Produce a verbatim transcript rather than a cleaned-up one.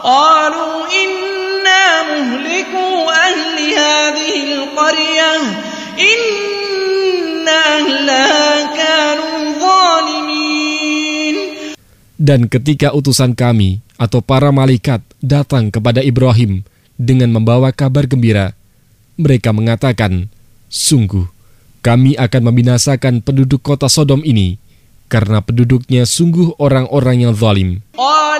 قالوا إنا مهلكو أهل هذه القرية إن أهلها كانوا ظالمين. Dan ketika utusan kami atau para malaikat datang kepada Ibrahim dengan membawa kabar gembira, mereka mengatakan, sungguh kami akan membinasakan penduduk kota Sodom ini karena penduduknya sungguh orang-orang yang zalim.